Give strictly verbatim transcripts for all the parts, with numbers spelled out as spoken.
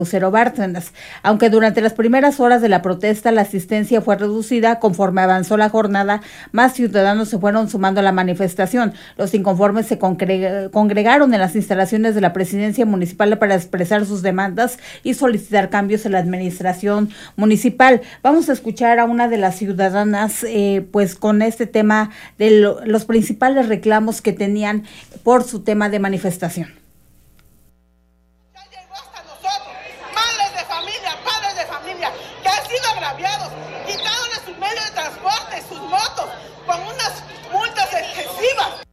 Lucero Bárcenas. Aunque durante las primeras horas de la protesta la asistencia fue reducida, conforme avanzó la jornada, más ciudadanos se fueron sumando a la manifestación. Los inconformes se congregaron en las instalaciones de la presidencia municipal para expresar sus demandas y solicitar cambios en la administración municipal. Vamos a escuchar a una de las ciudadanas, eh, pues con este tema de lo, los principales reclamos que tenían por su tema de manifestación. Que han sido agraviados, quitándoles sus medios de transporte, sus motos, con unas multas excesivas.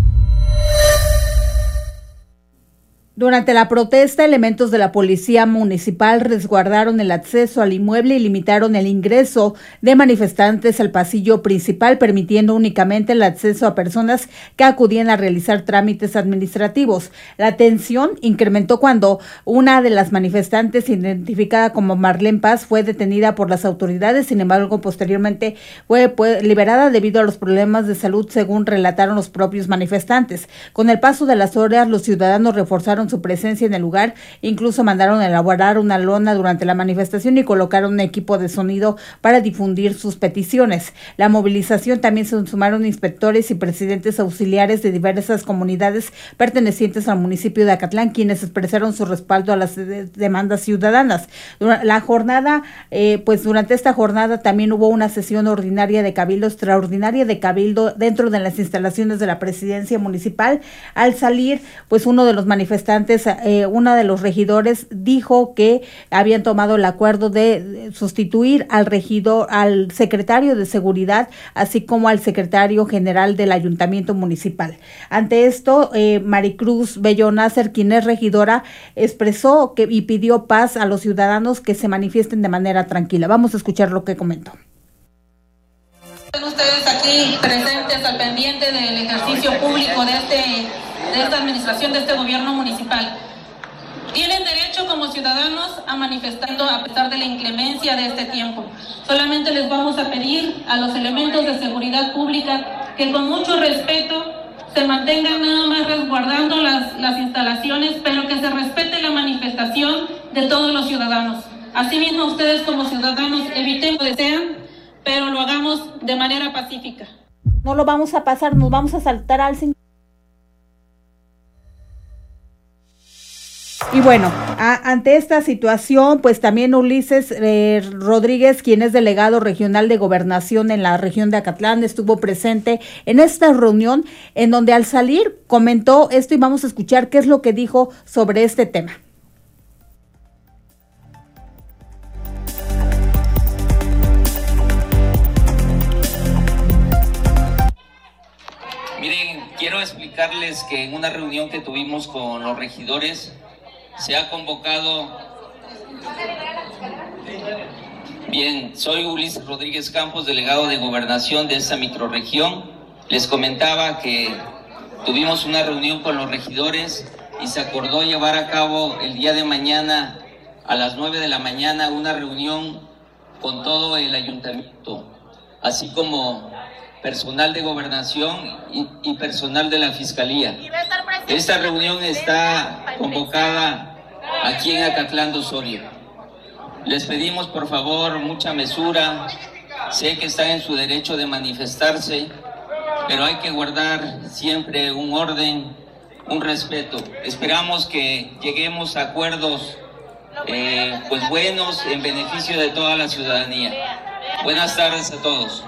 Durante la protesta, elementos de la policía municipal resguardaron el acceso al inmueble y limitaron el ingreso de manifestantes al pasillo principal, permitiendo únicamente el acceso a personas que acudían a realizar trámites administrativos. La tensión incrementó cuando una de las manifestantes, identificada como Marlene Paz, fue detenida por las autoridades. Sin embargo, posteriormente fue, fue liberada debido a los problemas de salud, según relataron los propios manifestantes. Con el paso de las horas, los ciudadanos reforzaron su presencia en el lugar, incluso mandaron a elaborar una lona durante la manifestación y colocaron un equipo de sonido para difundir sus peticiones. La movilización también se sumaron inspectores y presidentes auxiliares de diversas comunidades pertenecientes al municipio de Acatlán, quienes expresaron su respaldo a las de demandas ciudadanas. La jornada, eh, pues durante esta jornada también hubo una sesión ordinaria de cabildo, extraordinaria de cabildo dentro de las instalaciones de la presidencia municipal. Al salir, pues uno de los manifestantes Eh, uno de los regidores dijo que habían tomado el acuerdo de sustituir al regidor, al secretario de seguridad, así como al secretario general del ayuntamiento municipal. Ante esto, eh, Maricruz Bello Nácer, quien es regidora, expresó que y pidió paz a los ciudadanos que se manifiesten de manera tranquila. Vamos a escuchar lo que comentó. Están ustedes aquí presentes al pendiente del ejercicio público de este de esta administración, de este gobierno municipal. Tienen derecho como ciudadanos a manifestando a pesar de la inclemencia de este tiempo. Solamente les vamos a pedir a los elementos de seguridad pública que con mucho respeto se mantengan nada más resguardando las, las instalaciones, pero que se respete la manifestación de todos los ciudadanos. Asimismo, ustedes como ciudadanos eviten lo que desean, pero lo hagamos de manera pacífica. No lo vamos a pasar, nos vamos a saltar al cinco. Y bueno, a, ante esta situación, pues también Ulises eh, Rodríguez, quien es delegado regional de gobernación en la región de Acatlán, estuvo presente en esta reunión, en donde al salir comentó esto y vamos a escuchar qué es lo que dijo sobre este tema. Miren, quiero explicarles que en una reunión que tuvimos con los regidores, se ha convocado. Bien, soy Ulises Rodríguez Campos, delegado de gobernación de esta microrregión. Les comentaba que tuvimos una reunión con los regidores y se acordó llevar a cabo el día de mañana a las nueve de la mañana una reunión con todo el ayuntamiento, así como personal de gobernación y, y personal de la fiscalía. Esta reunión está convocada aquí en Acatlán de Osorio. Les pedimos por favor mucha mesura. Sé que están en su derecho de manifestarse, pero hay que guardar siempre un orden, un respeto. Esperamos que lleguemos a acuerdos eh, pues buenos en beneficio de toda la ciudadanía. Buenas tardes a todos.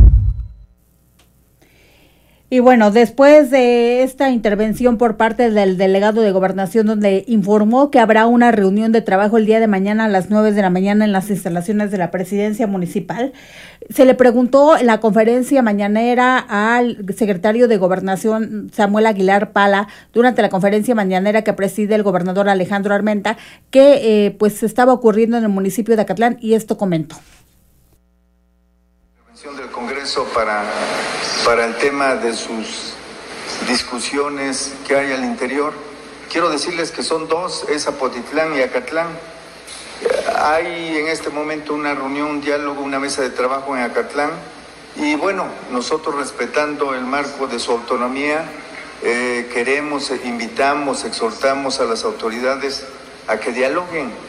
Y bueno, después de esta intervención por parte del delegado de gobernación, donde informó que habrá una reunión de trabajo el día de mañana a las nueve de la mañana en las instalaciones de la presidencia municipal, se le preguntó en la conferencia mañanera al secretario de gobernación Samuel Aguilar Pala, durante la conferencia mañanera que preside el gobernador Alejandro Armenta, que eh, pues estaba ocurriendo en el municipio de Acatlán, y esto comentó. Del Congreso para, para el tema de sus discusiones que hay al interior. Quiero decirles que son dos, es Apotitlán y Acatlán. Hay en este momento una reunión, un diálogo, una mesa de trabajo en Acatlán y bueno, nosotros respetando el marco de su autonomía, eh, queremos, invitamos, exhortamos a las autoridades a que dialoguen